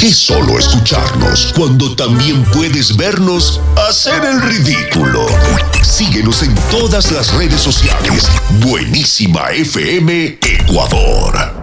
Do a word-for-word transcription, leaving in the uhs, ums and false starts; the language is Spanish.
qué solo escucharnos cuando también puedes vernos hacer el ridículo? Síguenos en todas las redes sociales. Buenísima F M Ecuador.